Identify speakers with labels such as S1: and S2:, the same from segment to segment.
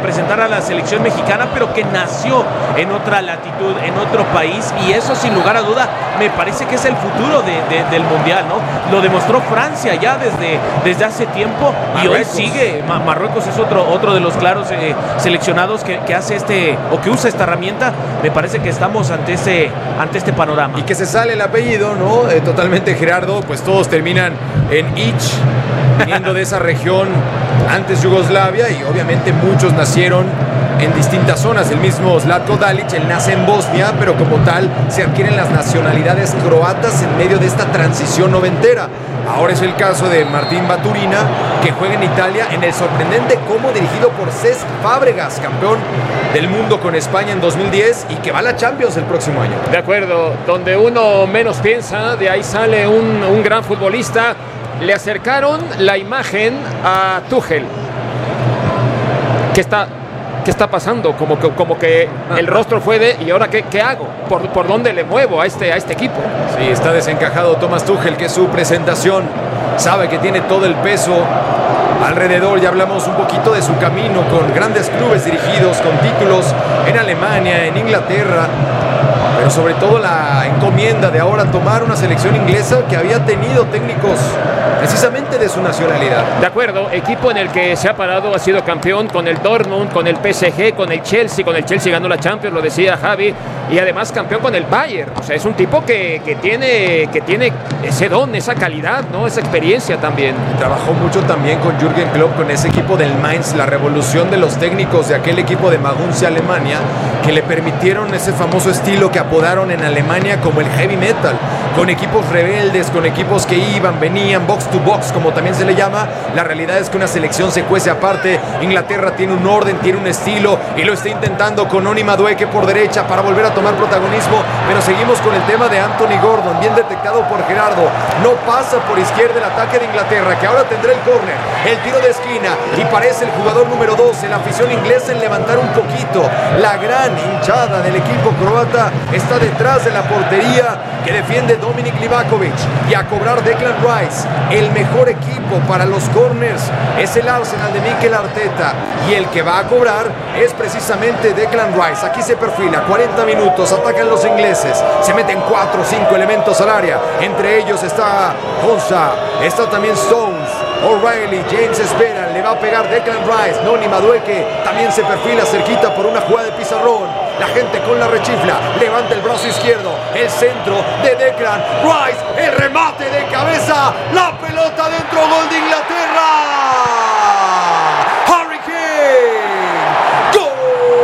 S1: representar a la selección mexicana, pero que nació en otra latitud, en otro país, y eso sin lugar a duda me parece que es el futuro del Mundial, ¿no? Lo demostró Francia ya desde hace tiempo, y hoy sigue. Marruecos es otro de los claros seleccionados que hace o que usa esta herramienta. Me parece que estamos ante este panorama.
S2: Y que se sale el apellido, ¿no? Totalmente, Gerardo, pues todos terminan en Ich, viniendo de esa región antes Yugoslavia, y obviamente muchos nacieron en distintas zonas. El mismo Zlatko Dalic, él nace en Bosnia, pero como tal se adquieren las nacionalidades croatas en medio de esta transición noventera. Ahora es el caso de Martín Baturina, que juega en Italia en el sorprendente Como, dirigido por Cesc Fábregas, campeón del mundo con España en 2010 y que va a la Champions el próximo año.
S3: De acuerdo, donde uno menos piensa, de ahí sale un gran futbolista. Le acercaron la imagen a Tuchel. ¿Qué está pasando? Como que el rostro fue de ¿y ahora qué hago? ¿Por dónde le muevo a este equipo?
S2: Sí, está desencajado Thomas Tuchel, que es su presentación. Sabe que tiene todo el peso alrededor. Ya hablamos un poquito de su camino con grandes clubes dirigidos, con títulos en Alemania, en Inglaterra, pero sobre todo la encomienda de ahora tomar una selección inglesa que había tenido técnicos precisamente de su nacionalidad.
S3: De acuerdo, equipo en el que se ha parado, ha sido campeón con el Dortmund, con el PSG, con el Chelsea ganó la Champions, lo decía Javi, y además campeón con el Bayern. O sea, es un tipo que tiene ese don, esa calidad, ¿no? Esa experiencia también.
S2: Trabajó mucho también con Jürgen Klopp, con ese equipo del Mainz, la revolución de los técnicos de aquel equipo de Maguncia, Alemania, que le permitieron ese famoso estilo que apodaron en Alemania como el heavy metal, con equipos rebeldes, con equipos que iban, venían, box to box, como también se le llama. La realidad es que una selección se cuece aparte. Inglaterra tiene un orden, tiene un estilo, y lo está intentando con Oni Madueke por derecha para volver a tomar protagonismo, pero seguimos con el tema de Anthony Gordon, bien detectado por Gerardo. No pasa por izquierda el ataque de Inglaterra, que ahora tendrá el córner, el tiro de esquina, y parece el jugador número 12, la afición inglesa, en levantar un poquito. La gran hinchada del equipo croata está detrás de la portería que defiende Dominik Livakovic, y a cobrar Declan Rice. El mejor equipo para los corners es el Arsenal de Mikel Arteta, y el que va a cobrar es precisamente Declan Rice. Aquí se perfila 40 minutos, atacan los ingleses, se meten 4 o 5 elementos al área, entre ellos está Honsa, está también Stones, O'Reilly, James espera, le va a pegar Declan Rice. Noni Madueke también se perfila cerquita por una jugada de pizarrón. La gente con la rechifla, levanta el brazo izquierdo, el centro de Declan Rice, el remate de cabeza, la pelota dentro, gol de Inglaterra. Harry Kane, ¡gol!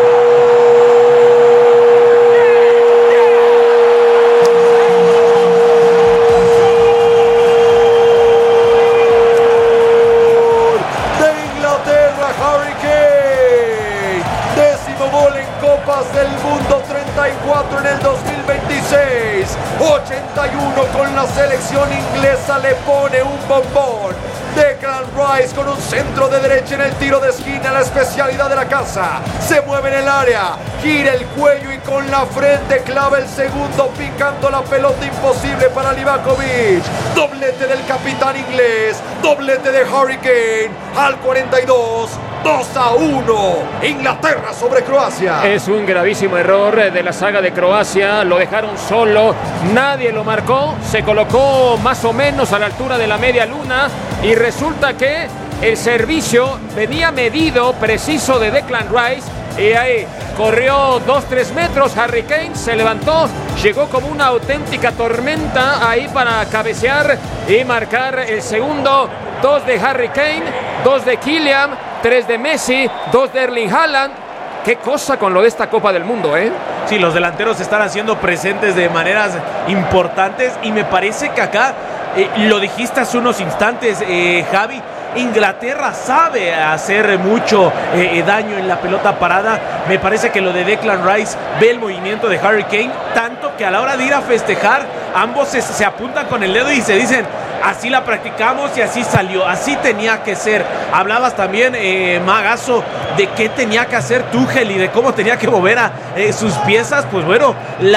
S2: Del mundo, 34 en el 2026, 81 con la selección inglesa, le pone un bombón. Declan Rice con un centro de derecha en el tiro de esquina, la especialidad de la casa. Se mueve en el área, gira el cuello y con la frente clava el segundo, picando la pelota, imposible para Livakovic. Doblete del capitán inglés, doblete de Harry Kane al 42. 2-1, Inglaterra sobre Croacia.
S3: Es un gravísimo error de la saga de Croacia, lo dejaron solo, nadie lo marcó, se colocó más o menos a la altura de la media luna, y resulta que el servicio venía medido, preciso, de Declan Rice, y ahí corrió 2-3 metros Harry Kane, se levantó, llegó como una auténtica tormenta ahí para cabecear y marcar el segundo. 2 de Harry Kane, 2 de Kylian, 3 de Messi, 2 de Erling Haaland. Qué cosa con lo de esta Copa del Mundo, ¿eh?
S1: Sí, los delanteros se están haciendo presentes de maneras importantes, y me parece que acá, lo dijiste hace unos instantes, Javi, Inglaterra sabe hacer mucho daño en la pelota parada. Me parece que lo de Declan Rice, ve el movimiento de Harry Kane, tanto que a la hora de ir a festejar, ambos se apuntan con el dedo y se dicen: así la practicamos y así salió, así tenía que ser. Hablabas también, Magazo, de qué tenía que hacer Tuchel y de cómo tenía que mover a sus piezas. Pues bueno,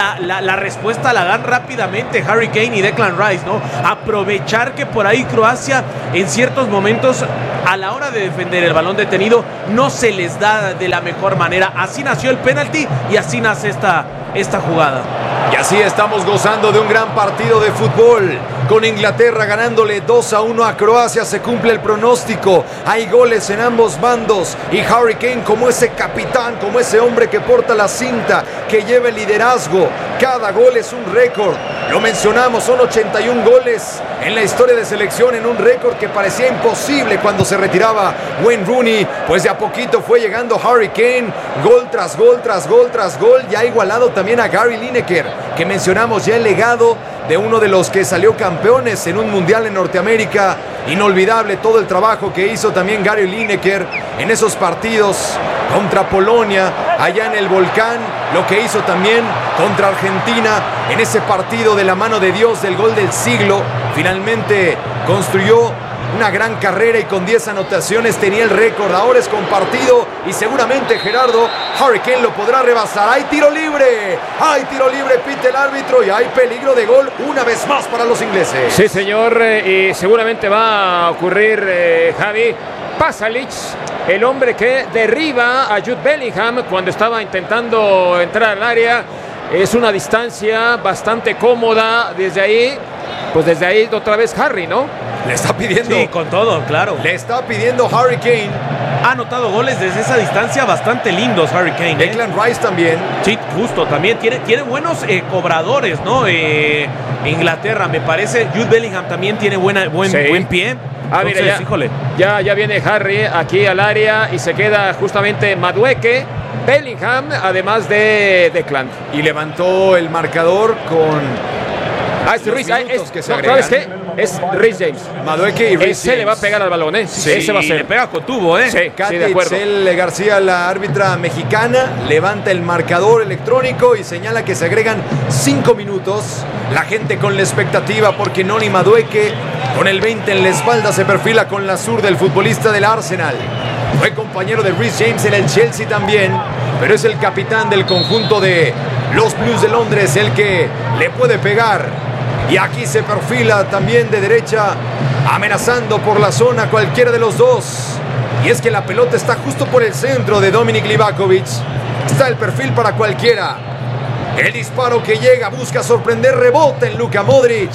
S1: la respuesta la dan rápidamente Harry Kane y Declan Rice, ¿no? Aprovechar que por ahí Croacia en ciertos momentos a la hora de defender el balón detenido no se les da de la mejor manera. Así nació el penalti y así nace esta jugada.
S2: Y así estamos gozando de un gran partido de fútbol. Con Inglaterra ganándole 2-1 a Croacia, se cumple el pronóstico. Hay goles en ambos bandos. Y Harry Kane como ese capitán, como ese hombre que porta la cinta, que lleva el liderazgo. Cada gol es un récord. Lo mencionamos, son 81 goles en la historia de selección, en un récord que parecía imposible cuando se retiraba Wayne Rooney. Pues de a poquito fue llegando Harry Kane, gol tras gol, tras gol, tras gol. Ya ha igualado también a Gary Lineker, que mencionamos ya el legado de uno de los que salió campeones en un mundial en Norteamérica. Inolvidable todo el trabajo que hizo también Gary Lineker en esos partidos contra Polonia, allá en el volcán, lo que hizo también contra Argentina en ese partido de la mano de Dios del gol del siglo. Finalmente construyó una gran carrera y con 10 anotaciones tenía el récord. Ahora es compartido y seguramente Gerardo, Harry Kane lo podrá rebasar. ¡Hay tiro libre! ¡Hay tiro libre! Pite el árbitro y hay peligro de gol una vez más para los ingleses.
S3: Sí, señor, y seguramente va a ocurrir, Javi. Pasalic, el hombre que derriba a Jude Bellingham cuando estaba intentando entrar al área. Es una distancia bastante cómoda desde ahí. Pues desde ahí otra vez Harry, ¿no?
S2: Le está pidiendo.
S1: Sí, con todo, claro.
S2: Le está pidiendo Harry Kane.
S1: Ha anotado goles desde esa distancia bastante lindos Harry Kane.
S2: Declan Rice también.
S1: Sí, justo, también tiene buenos cobradores, ¿no? Inglaterra, me parece. Jude Bellingham también tiene buen pie.
S3: Entonces, mira,
S1: híjole.
S3: Ya viene Harry aquí al área y se queda justamente Madueke, Bellingham, además de Declan.
S2: Y levantó el marcador con...
S3: es Rice, ¿sabes qué? Es Rice James.
S2: Madueke y Rice
S3: Ese
S2: James.
S3: le va a pegar al balón, ¿eh?
S1: Sí,
S3: ese va a ser.
S1: le pega con tubo, ¿eh?
S3: Sí,
S2: Katy
S3: de acuerdo.
S2: Itzel García, la árbitra mexicana, levanta el marcador electrónico y señala que se agregan 5 minutos. La gente con la expectativa porque Noni Madueke, con el 20 en la espalda, se perfila con la zurda del futbolista del Arsenal. Fue compañero de Rice James en el Chelsea también, pero es el capitán del conjunto de los Blues de Londres el que le puede pegar. Y aquí se perfila también de derecha, amenazando por la zona cualquiera de los dos. Y es que la pelota está justo por el centro de Dominik Livakovic. Está el perfil para cualquiera. El disparo que llega busca sorprender, rebota en Luka Modric.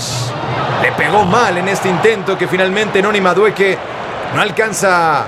S2: Le pegó mal en este intento que finalmente Noni Madueke no alcanza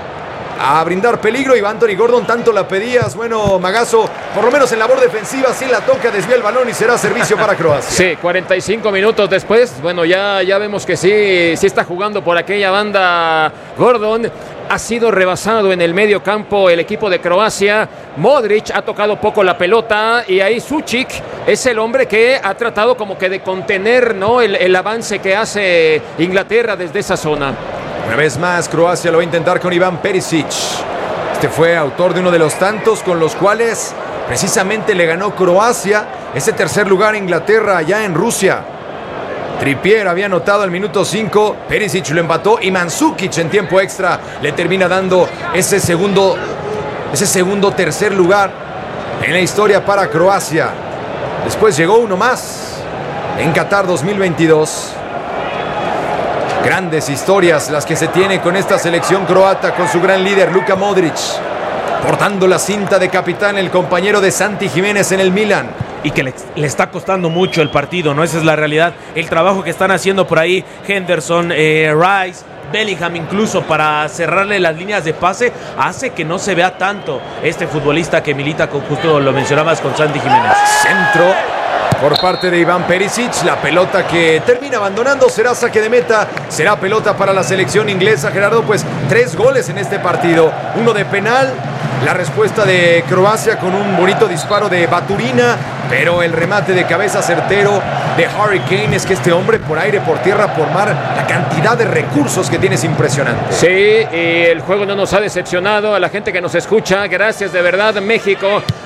S2: a brindar peligro. Y Anthony Gordon, tanto la pedías. Bueno, Magazo, por lo menos en labor defensiva, sí la toca, desvía el balón y será servicio para Croacia.
S3: Sí, 45 minutos después, bueno, ya vemos que sí está jugando por aquella banda Gordon. Ha sido rebasado en el medio campo el equipo de Croacia. Modric ha tocado poco la pelota y ahí Sučić es el hombre que ha tratado como que de contener, ¿no?, el avance que hace Inglaterra desde esa zona.
S2: Una vez más, Croacia lo va a intentar con Ivan Perisic. Este fue autor de uno de los tantos con los cuales precisamente le ganó Croacia ese tercer lugar a Inglaterra allá en Rusia. Trippier había anotado al minuto 5, Perisic lo empató y Mandžukić en tiempo extra le termina dando ese segundo tercer lugar en la historia para Croacia. Después llegó uno más en Qatar 2022. Grandes historias las que se tiene con esta selección croata, con su gran líder Luka Modric, portando la cinta de capitán, el compañero de Santi Jiménez en el Milan.
S1: Y que le está costando mucho el partido, ¿no? Esa es la realidad. El trabajo que están haciendo por ahí Henderson, Rice, Bellingham incluso para cerrarle las líneas de pase, hace que no se vea tanto este futbolista que milita con, justo lo mencionabas, con Santi Jiménez.
S2: Centro por parte de Iván Perisic, la pelota que termina abandonando será saque de meta, será pelota para la selección inglesa. Gerardo, pues 3 goles en este partido, uno de penal, la respuesta de Croacia con un bonito disparo de Baturina, pero el remate de cabeza certero de Harry Kane. Es que este hombre por aire, por tierra, por mar, la cantidad de recursos que tiene es impresionante.
S3: Sí, y el juego no nos ha decepcionado. A la gente que nos escucha, gracias de verdad, México.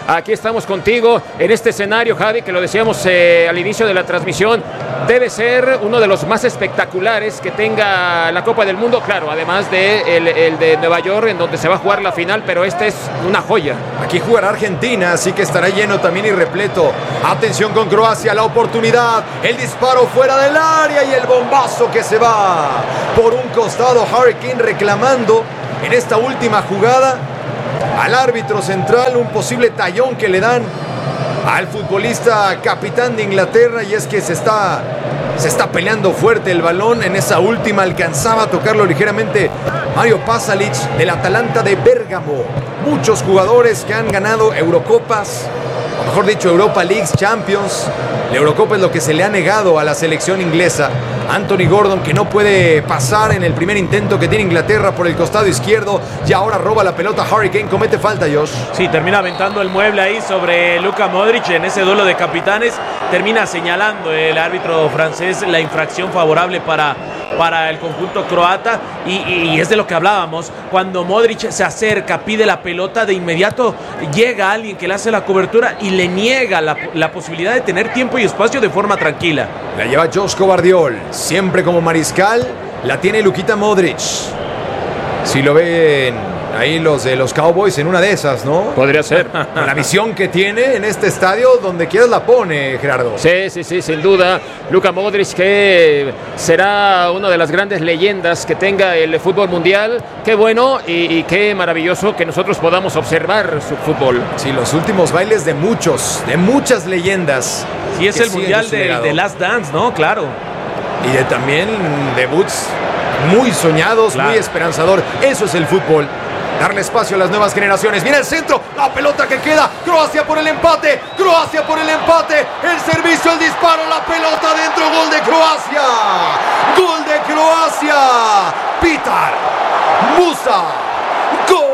S3: aquí estamos contigo en este escenario, Javi, que lo decíamos al inicio de la transmisión, debe ser uno de los más espectaculares que tenga la Copa del Mundo, claro, además de el de Nueva York, en donde se va a jugar la final, pero este es una joya.
S2: Aquí jugará Argentina, así que estará lleno también y repleto. Atención con Croacia, la oportunidad, el disparo fuera del área y el bombazo que se va por un costado. Harry Kane reclamando en esta última jugada al árbitro central un posible tallón que le dan al futbolista capitán de Inglaterra, y es que se está peleando fuerte el balón. En esa última alcanzaba a tocarlo ligeramente Mario Pasalic del Atalanta de Bérgamo. Muchos jugadores que han ganado Eurocopas, o mejor dicho Europa Leagues, Champions. La Eurocopa es lo que se le ha negado a la selección inglesa. Anthony Gordon, que no puede pasar en el primer intento que tiene Inglaterra por el costado izquierdo, y ahora roba la pelota Harry Kane, comete falta, Josh.
S1: Sí, termina aventando el mueble ahí sobre Luka Modric en ese duelo de capitanes. Termina señalando el árbitro francés la infracción favorable para el conjunto croata, y es de lo que hablábamos. Cuando Modric se acerca, pide la pelota, de inmediato llega alguien que le hace la cobertura y le niega la posibilidad de tener tiempo y espacio de forma tranquila.
S2: La lleva Joško Vardiol, siempre como mariscal, la tiene Luka Modric. Si lo ven ahí los de los Cowboys, en una de esas, ¿no?
S3: Podría ser.
S2: Con la visión que tiene en este estadio, donde quieras la pone, Gerardo.
S3: Sí, sin duda. Luka Modric, que será una de las grandes leyendas que tenga el fútbol mundial. Qué bueno y qué maravilloso que nosotros podamos observar su fútbol.
S2: Sí, los últimos bailes de muchas leyendas.
S1: Sí, es el mundial de Last Dance, ¿no? Claro.
S2: Y también debuts muy soñados, claro, muy esperanzador. Eso es el fútbol. Darle espacio a las nuevas generaciones. Viene el centro, la pelota que queda. Croacia por el empate. El servicio, el disparo, la pelota dentro. Gol de Croacia. Petar Musa. Gol.